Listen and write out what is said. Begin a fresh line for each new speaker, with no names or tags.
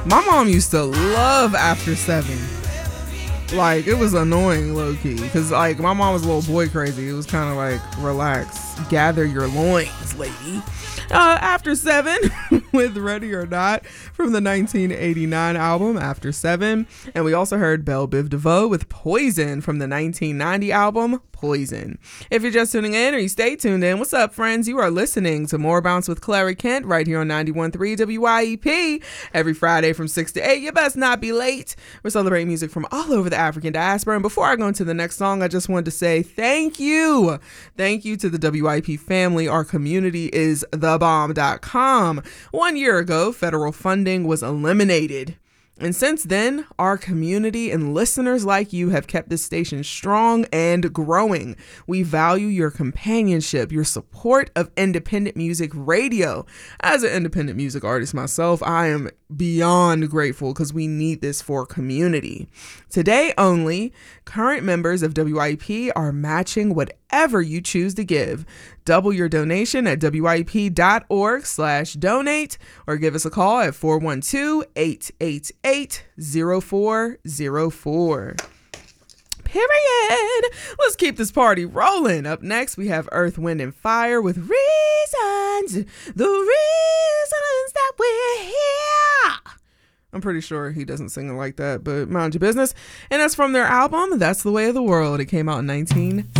My mom used to love After 7. Like, it was annoying, low-key. Because, like, my mom was a little boy crazy. It was kind of like, relax. Gather your loins, lady. After 7 with Ready or Not from the 1989 album After 7. And we also heard Belle Biv DeVoe with Poison from the 1990 album Poison. If you're just tuning in or you stay tuned in, what's up, friends? You are listening to More Bounce with Clary Kent right here on 91.3 WYEP every Friday from 6 to 8. You best not be late. We're celebrating music from all over the African diaspora. And before I go into the next song, I just wanted to say thank you. Thank you to the WYEP family. Our community is thebomb.com. 1 year ago, federal funding was eliminated. And since then, our community and listeners like you have kept this station strong and growing. We value your companionship, your support of independent music radio. As an independent music artist myself, I am beyond grateful because we need this for community. Today only, current members of WYEP are matching whatever you choose to give. Double your donation at wyep.org/donate or give us a call at 412-888-0404. Period. Let's keep this party rolling. Up next, we have Earth, Wind, and Fire with Reasons. The reasons that we're here. I'm pretty sure he doesn't sing it like that, but mind your business. And that's from their album, That's the Way of the World. It came out in 1970.